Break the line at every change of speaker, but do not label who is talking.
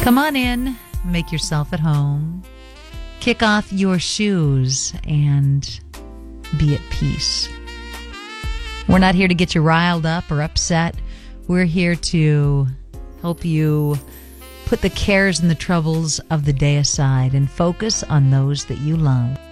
Come on in, make yourself at home, kick off your shoes, and be at peace. We're not here to get you riled up or upset. We're here to help you put the cares and the troubles of the day aside and focus on those that you love.